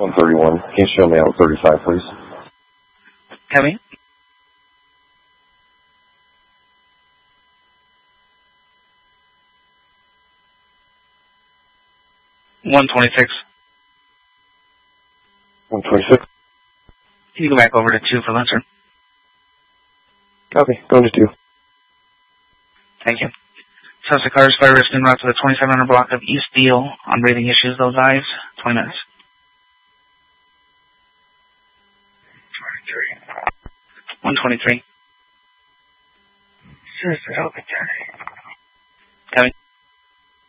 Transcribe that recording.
131. Can you show me out 35, please? Heavy. $126. 126. Can you go back over to 2 for Leinster? Copy. Going to 2. Thank you. Suspect cars fire risk en route to the 2700 block of East Deal on breathing issues. Those eyes. 20 minutes. 123. Sure, open turn.